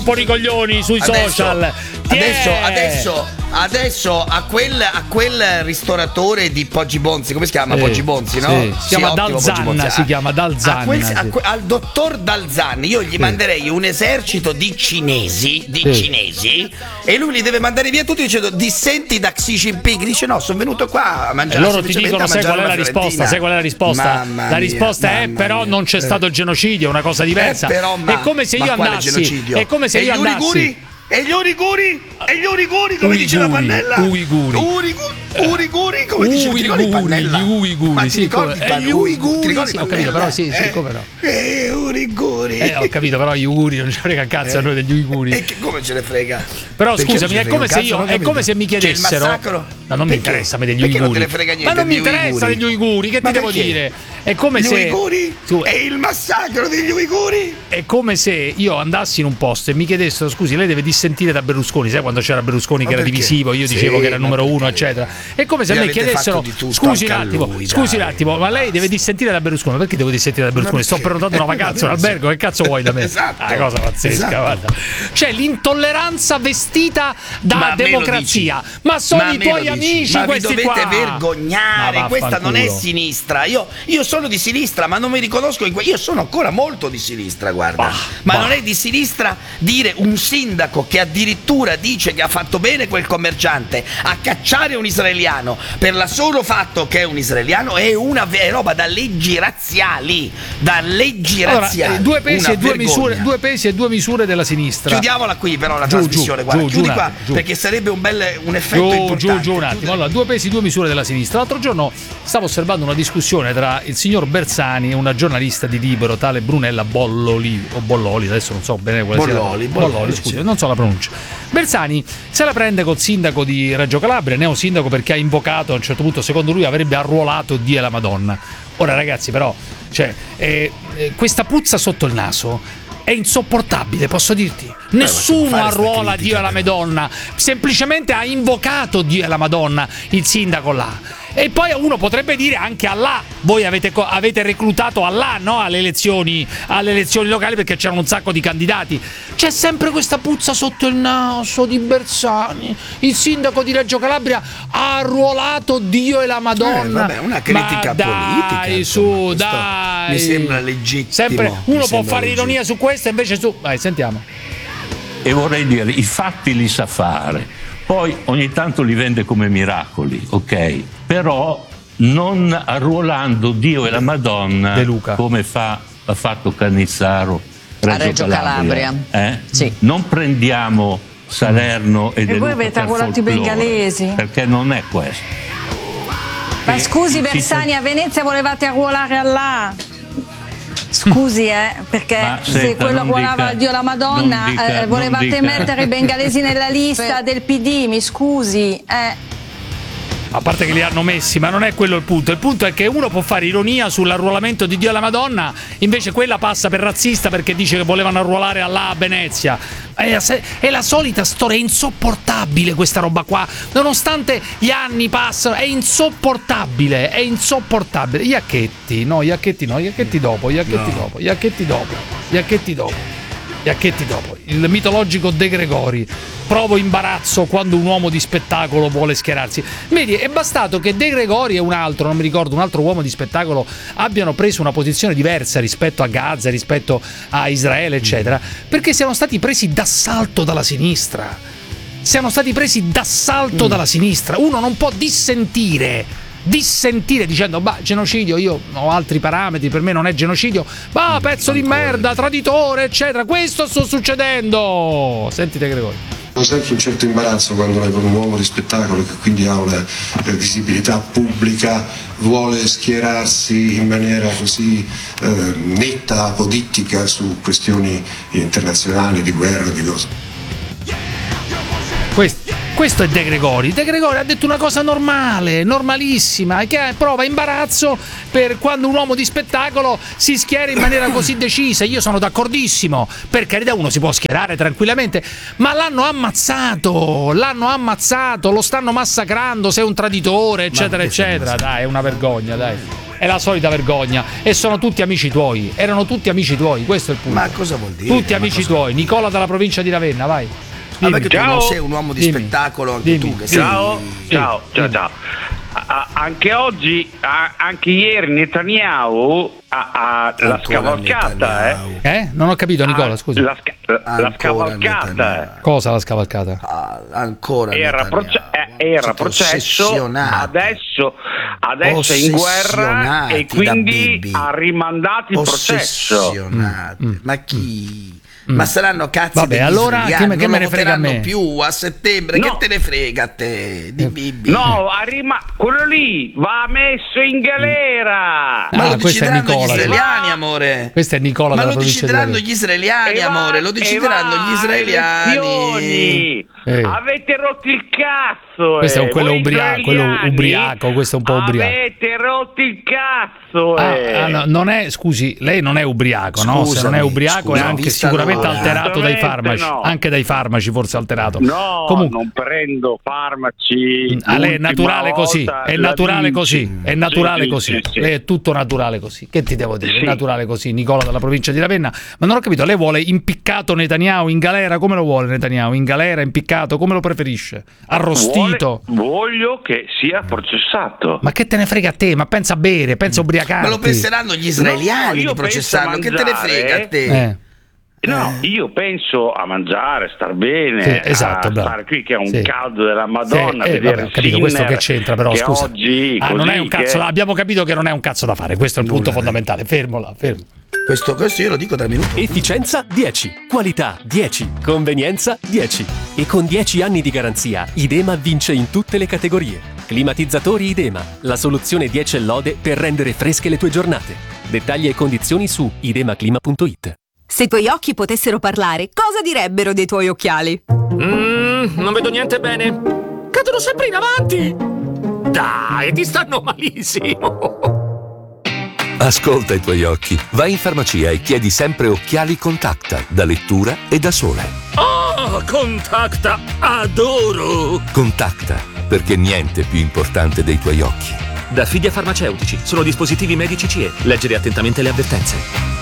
po' di coglioni sui social. Adesso a quel ristoratore di Poggi Bonzi, come si chiama? Poggi Bonzi, no? Sì. Si chiama Dalzanna, si chiama Dalzanna. Al dottor Dalzanna io gli manderei un esercito di cinesi e lui li deve mandare via tutti dicendo dissenti da Xi Jinping. Dice no, sono venuto qua a mangiare. E loro ti dicono sai qual è la risposta? Sai qual è la risposta? La risposta è però non c'è stato il genocidio, è una cosa diversa. È come se io andassi. È come se io andassi. E gli uiguri, come dice la Pannella? Uiguri, come dice la Pannella? Gli uiguri, sì, gli uiguri. Sì, ho capito, però sì, come no? Uiguri. Ho capito, però gli uiguri non ci frega cazzo a noi degli uiguri. E come ce ne frega? Però scusami, è come se mi chiedessero. Ma non mi interessa degli uiguri. Ma non mi interessa degli uiguri, che ti devo dire? È come se è il massacro degli uiguri. È come se io andassi in un posto e mi chiedessero scusi, lei deve dissentire da Berlusconi, sai quando c'era Berlusconi che era divisivo, io dicevo che era il numero uno, eccetera. È come se a me chiedessero scusi un attimo, ma lei deve dissentire da Berlusconi. Ma perché devo dissentire da Berlusconi? Sto prenotando una vacanza in albergo, che cazzo vuoi da me? Una cosa pazzesca, guarda. C'è l'intolleranza vestita da democrazia. Ma sono i tuoi amici questi qua. Ma vi dovete vergognare, questa non è sinistra. Io sono di sinistra, ma non mi riconosco in io sono ancora molto di sinistra, guarda. Ma non è di sinistra dire un sindaco che addirittura dice che ha fatto bene quel commerciante a cacciare un israeliano per la solo fatto che è un israeliano, è una roba da leggi razziali. Due pesi e due misure della sinistra. Chiudiamola qui però la trasmissione, guarda, chiudi qua perché sarebbe un effetto importante. Giù un attimo. Allora, due pesi, due misure della sinistra. L'altro giorno stavo osservando una discussione tra il signor Bersani e una giornalista di Libero, tale Brunella Bolloli, adesso non so bene quale sia. Bolloli, scusi, non so la pronuncia. Bersani se la prende col sindaco di Reggio Calabria, neosindaco, perché ha invocato, a un certo punto secondo lui avrebbe arruolato Dio e la Madonna. Ora ragazzi, però, questa puzza sotto il naso è insopportabile, posso dirti. Nessuno arruola Dio e la Madonna, semplicemente ha invocato Dio e la Madonna il sindaco là. E poi uno potrebbe dire anche Allah. Voi avete reclutato Allah, no? alle elezioni locali, perché c'erano un sacco di candidati. C'è sempre questa puzza sotto il naso di Bersani. Il sindaco di Reggio Calabria ha arruolato Dio e la Madonna. Vabbè, una critica politica. Dai. Mi sembra legittimo. Sempre uno può fare ironia su questo, invece vai, sentiamo. E vorrei dire, i fatti li sa fare. Poi ogni tanto li vende come miracoli, ok? Però non arruolando Dio e la Madonna come ha fatto Cannizzaro a Reggio Calabria. Sì. Non prendiamo Salerno e voi avete arruolato i bengalesi, perché non è questo. Ma scusi Bersani, a Venezia volevate arruolare Allah. Scusi, perché se quello arruolava Dio la Madonna, volevate mettere i bengalesi nella lista del PD, mi scusi. A parte che li hanno messi, ma non è quello il punto. Il punto è che uno può fare ironia sull'arruolamento di Dio alla Madonna, invece quella passa per razzista perché dice che volevano arruolare Allah a Venezia. È la solita storia, è insopportabile questa roba qua. Nonostante gli anni passano, è insopportabile. Iacchetti dopo. Il mitologico De Gregori. Provo imbarazzo quando un uomo di spettacolo vuole schierarsi. Vedi, è bastato che De Gregori e un altro uomo di spettacolo abbiano preso una posizione diversa rispetto a Gaza, rispetto a Israele, eccetera, perché siano stati presi d'assalto dalla sinistra. Dalla sinistra. Uno non può dissentire dicendo genocidio, io ho altri parametri, per me non è genocidio, pezzo di merda, traditore, eccetera. Questo sta succedendo. Sentite Gregori. Ho sempre un certo imbarazzo quando un uomo di spettacolo che quindi ha una visibilità pubblica vuole schierarsi in maniera così netta, apodittica su questioni internazionali, di guerra, di cose. Questo è De Gregori. De Gregori ha detto una cosa normale, normalissima, che prova imbarazzo per quando un uomo di spettacolo si schiera in maniera così decisa. Io sono d'accordissimo, per carità uno si può schierare tranquillamente, ma l'hanno ammazzato, lo stanno massacrando, sei un traditore, eccetera, eccetera. Dai, è una vergogna, dai. è la solita vergogna. E sono tutti amici tuoi. Erano tutti amici tuoi, questo è il punto. Ma cosa vuol dire? Tutti amici tuoi. Nicola dalla provincia di Ravenna, vai. Perché tu non sei un uomo di spettacolo, anche tu che ciao. Anche oggi, anche ieri Netanyahu la scavalcata, Non ho capito, Nicola, scusa. La scavalcata. Cosa la scavalcata? Ancora era processo, adesso è in guerra e quindi ha rimandato il processo. Ma chi? Ma saranno cazzi. Vabbè, allora che me ne frega a me più a settembre, no. Che te ne frega a te di Bibi? No, quello lì va messo in galera. Ma lo decideranno gli israeliani, amore. Questo è Nicola. Ma lo decideranno gli israeliani, amore. Lo decideranno gli israeliani. Avete rotto il cazzo. Questo è quello ubriaco, questo è un po' ubriaco. Avete rotto il cazzo. No, non è, scusi, lei non è ubriaco, no? Se non è ubriaco è anche sicuramente alterato dai farmaci, anche dai farmaci forse alterato. No, comunque, non prendo farmaci. Lei è naturale così, è naturale così, è naturale così. Sì. Lei è tutto naturale così. Che ti devo dire? È naturale così, Nicola dalla provincia di Ravenna. Ma non ho capito, lei vuole impiccato Netanyahu in galera? Come lo vuole Netanyahu? In galera, impiccato? Come lo preferisce? Arrostito? Voglio che sia processato. Ma che te ne frega a te? Ma pensa a bere, pensa a ubriacarti. Ma lo penseranno gli israeliani di processarlo. Che te ne frega a te? No, io penso a mangiare, star bene, esatto, a stare qui che è un caldo della Madonna, vedere capito, questo che c'entra, però scusa. Oggi non è un cazzo abbiamo capito che non è un cazzo da fare, questo è il punto fondamentale. Fermo. Questo io lo dico 3 minuti. Efficienza 10, qualità 10, convenienza 10. E con 10 anni di garanzia, Idema vince in tutte le categorie. Climatizzatori Idema, la soluzione 10 lode per rendere fresche le tue giornate. Dettagli e condizioni su idemaclima.it. Se i tuoi occhi potessero parlare, cosa direbbero dei tuoi occhiali? Non vedo niente bene. Cadono sempre in avanti. Dai, ti stanno malissimo. Ascolta i tuoi occhi. Vai in farmacia e chiedi sempre occhiali Contacta, da lettura e da sole. Oh, Contacta, adoro! Contacta, perché niente è più importante dei tuoi occhi. Da Fidia Farmaceutici, sono dispositivi medici CE. Leggere attentamente le avvertenze.